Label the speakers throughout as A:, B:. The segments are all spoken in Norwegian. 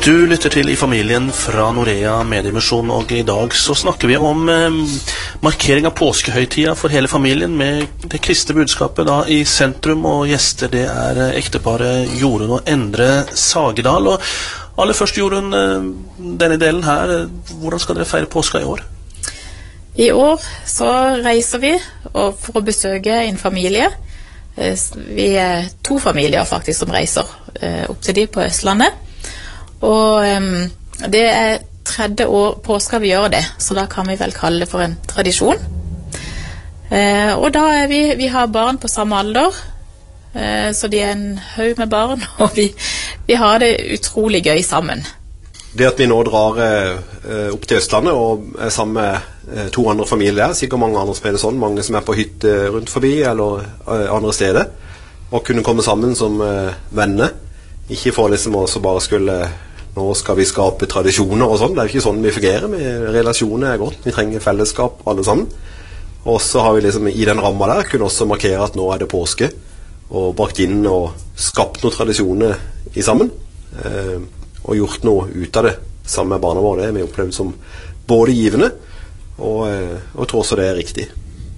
A: Du lytter til I familien fra Norea Mediemisjon, og I dag så snakker vi om markering av påskehøytida for hele familien med det kristne budskapet da I sentrum, og gjester det ekteparet Jorunn og Endre Sagedal. Og aller først Jorunn, denne delen her, hvordan skal dere feire påska I år?
B: I år så reiser vi for å besøke en familie. Vi 2 familier faktisk som reiser opp til de på Østlandet. Og det 3. år påska vi gjør det, så da kan vi vel kalle det for en tradisjon. Og da vi har barn på samme alder, så de en haug med barn, og vi har det utrolig gøy sammen.
C: Det at vi nå drar opp til Østlandet og sammen med 2 andre familier, sikkert mange andre som det sånn, mange som på hytte rundt forbi eller andre steder, og kunne komme sammen som venner, ikke for liksom også bare skulle nå skal vi skape tradisjoner og sånn. Det ikke sånn vi fungerer med relasjoner godt. Vi trenger fellesskap alle sammen. Og så har vi liksom I den rammen der kunne også markere at nå det påske og brakt inn og skapt noen tradisjoner I sammen og gjort noe ut av det sammen med barna våre. Det vi opplevd som både givende og tror også det riktig.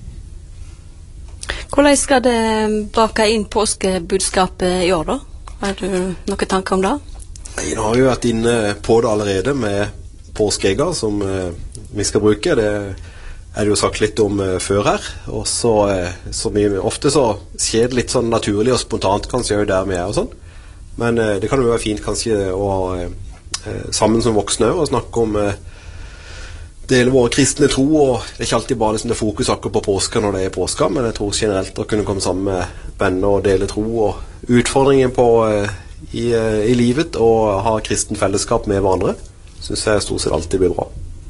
D: Hvordan skal det bake inn påskebudskapet I år da? Har du noen tanker om det?
C: Jeg har jo vært inne på det allerede med påskeegger som vi skal bruke. Det det jo sagt litt om før her. Og så som ofte så skjer det litt sånn naturlig og spontant kanskje jo der vi og sånn. Men det kan jo være fint kanskje å sammen som voksne og snakke om dele våre kristne tro, og det ikke alltid bare liksom det fokus akkurat på påska når det påska, men jeg tror generelt å kunne komme sammen med venner og dele tro og utfordringer på I livet og ha kristen fellesskap med hverandre, synes jeg stort sett alltid blir bra.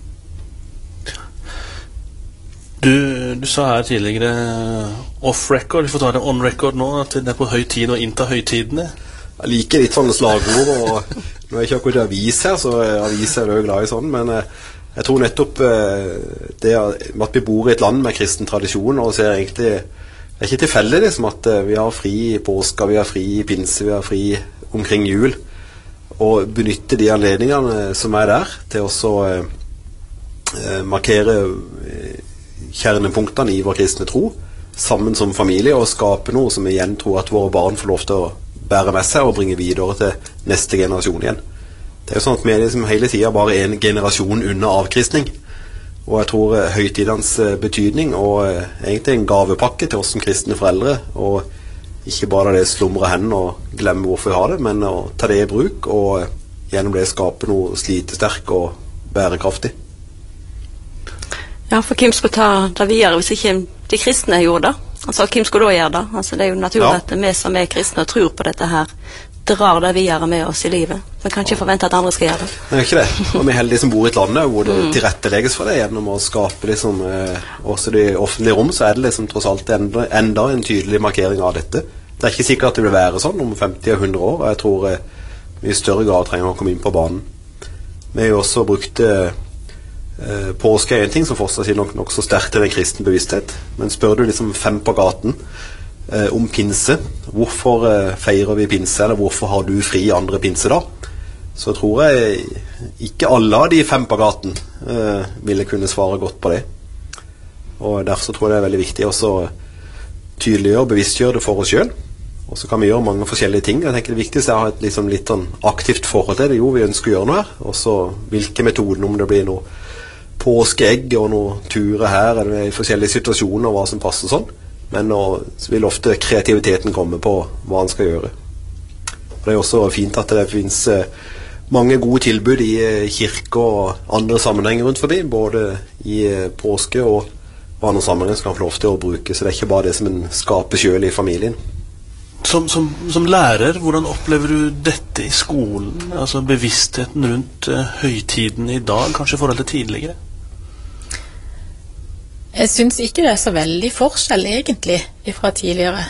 A: Du sa her tidligere off-record, vi får ta det on-record nå, at det på høy tid å innta høytidene.
C: Jeg liker litt sånne slagord, og nå ikke akkurat avis her, så avis jo glad I sånn, men jeg tror nettopp det at vi bor I et land med kristen tradisjon, og ser egentlig det ikke tilfeldig liksom, at vi har fri I påska, vi har fri I pinse, vi har fri omkring jul, og benytte de anledningene som der til å markere kjernepunktene I vår kristne tro, sammen som familie, og skape noe som igjen tror at våre barn får lov til å bære med seg og bringe videre til neste generasjon igjen. Det jo sånn at vi liksom hele tiden bare en generasjon under avkristning, og jeg tror høytidens betydning og egentlig en gavepakke til oss som kristne foreldre, og ikke bare det slumre hen og glemme hvorfor vi har det, men å ta det I bruk og gjennom det skape noe slitesterk og bærekraftig.
D: Ja, for hvem skal ta det videre hvis ikke de kristne gjorde det? Altså, hvem skal da gjøre det? Altså, det jo naturlig at vi som kristne og tror på dette her drar det videre med oss I livet. Vi kan ikke forvente at andre skal gjøre det.
C: Nei, ikke det. Og vi heldige som bor I et land hvor det tilrettelegges for det gjennom å skape liksom, også de offentlige rom, så det liksom tross alt enda en tydelig markering av dette. Det ikke sikkert at det vil være sånn om 50 og 100 år, og jeg tror vi I større grad trenger å komme inn på banen. Vi har jo også brukt påske en ting som fortsatt nok så sterkt til den kristen bevissthet, men spør du liksom 5 på gaten om pinse, hvorfor feirer vi pinse, eller hvorfor har du fri andre pinse da? Så tror jeg ikke alle av de 5 på gaten ville kunne svare godt på det. Og derfor tror jeg det veldig viktig å tydeliggjøre og bevisstgjøre det for oss selv. Og så kan vi gjøre mange forskjellige ting. Jeg tenker det viktigste å ha et liksom, litt sånn aktivt forhold til det. Jo, vi ønsker å gjøre noe her. Og så hvilke metoder, om det blir noe påskeegg og noen turer her, eller I forskjellige situasjoner, hva som passer sånn. Men nå vil ofte kreativiteten komme på hva han skal gjøre. Og det også fint at det finnes mange gode tilbud I kirke og andre sammenhenger rundt forbi, både I påske og andre sammenhenger som kan få lov til å bruke, så det ikke bare det som en skaper selv I familien.
A: Som lærer, hvordan opplever du dette I skolen? Altså bevisstheten rundt høytiden I dag, kanskje I forhold til tidligere?
B: Jeg synes ikke det så veldig forskjell egentlig fra tidligere.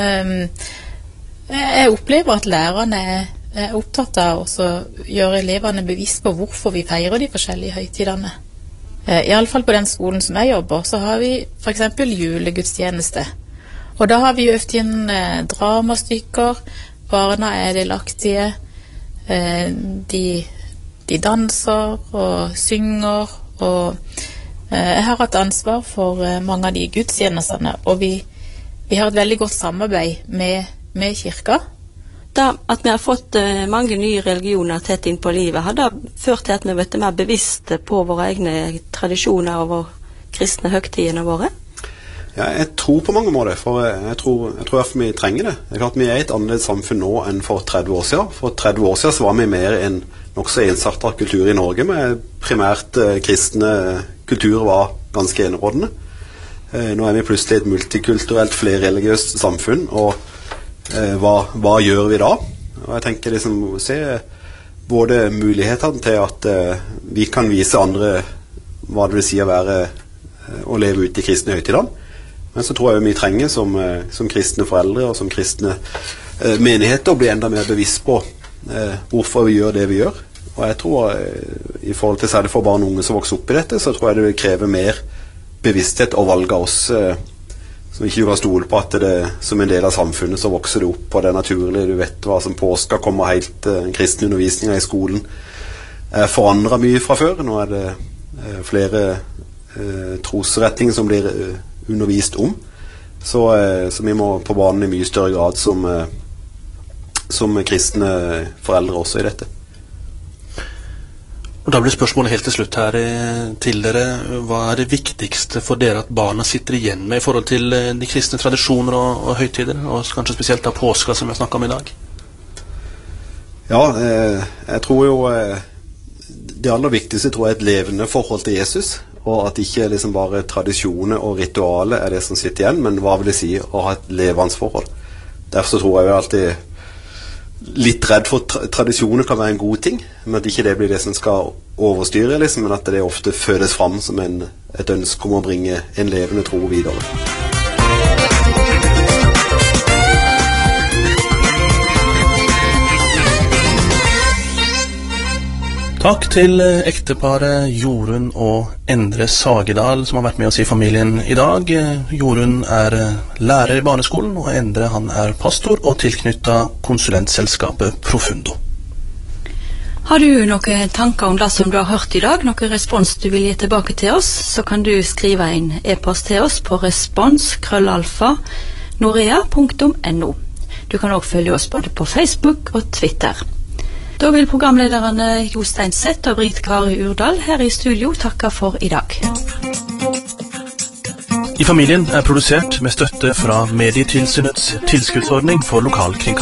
B: Jeg opplever at lærerne opptatt av å gjøre elevene bevisst på hvorfor vi feirer de forskjellige høytidene. I alle fall på den skolen som jeg jobber, så har vi for eksempel julegudstjeneste. Og da har vi øvd inn dramastykker, barna delaktige, de de danser og synger, og jeg har hatt ansvar for mange av de gudstjenestene, og vi har et veldig godt samarbeid med kirka.
D: Da at vi har fått mange nye religioner tett inn på livet, har det ført til at vi vet mer bevisste på våre egne tradisjoner og våre kristne høgtidene våre?
C: Ja, jeg tror på mange måter, for jeg tror at vi trenger det. Det er klart vi er et annerledes samfunn nå enn for 30 år siden. For 30 år siden så var vi mer en nokså ensartet kultur i Norge, med primært kristne kulturer var ganske enerådende. Nå er vi plutselig et multikulturelt, flerreligiøst samfunn, og hva gjør vi da? Og jeg tenker liksom se både mulighetene til at vi kan vise andre hva det vil si å leve ute i kristne høytidene, men så tror jeg vi trenger som kristne foreldre og som kristne menigheter å bli enda mer bevisst på hvorfor vi gjør det vi gjør. Og jeg tror i forhold til særlig for barn og unge som vokser opp i dette, så tror jeg det vil kreve mer bevissthet og valg av oss som ikke du kan stole på at det som en del av samfunnet så vokser det opp, og det er naturlig, du vet hva som påska kommer helt kristne undervisninger i skolen forandret mye fra før. Nå er det flere trosretninger som blir undervist om, så vi må på banen i mye større grad som kristne foreldre også i dette.
A: Og da blir spørsmålet helt til slutt her til dere. Hva er det viktigste for dere at barna sitter igjen med i forhold til de kristne tradisjoner og høytider, og kanskje spesielt da påska som vi har snakket om i dag?
C: Ja, jeg tror jo det aller viktigste tror jeg er et levende forhold til Jesus, og at ikke liksom bare tradisjoner og ritualer er det som sitter igjen, men hva vil det si å ha et levende forhold. Derfor så tror jeg jo alltid litt redd for tradisjoner kan være en god ting, men at ikke det blir det som skal overstyre, liksom, men at det ofte fødes fram som et ønske om å bringe en levende tro videre.
A: Takk til ekteparet Jorunn og Endre Sagedal som har vært med oss i familien i dag. Jorunn er lærer i barneskolen, og Endre han er pastor og tilknyttet konsulentselskapet Profundo.
D: Har du noen tanker om det som du har hørt i dag, noen respons du vil gi tilbake til oss, så kan du skrive en e-post til oss på respons@norea.no. Du kan også følge oss både på Facebook og Twitter. Da vil programlederne Jostein Seth og Britt Kari Urdal her i studio takke for i dag.
A: I familien er produsert med støtte fra Medietilsynets tilskuddsordning for lokalkringkasting.